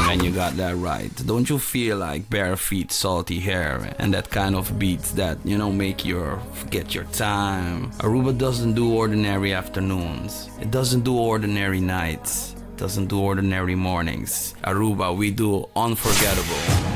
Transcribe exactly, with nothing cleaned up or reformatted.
Man, you got that right. Don't you feel like bare feet, salty hair, and that kind of beats that, you know, make you forget your time? Aruba doesn't do ordinary afternoons. It doesn't do ordinary nights. It doesn't do ordinary mornings. Aruba, we do unforgettable.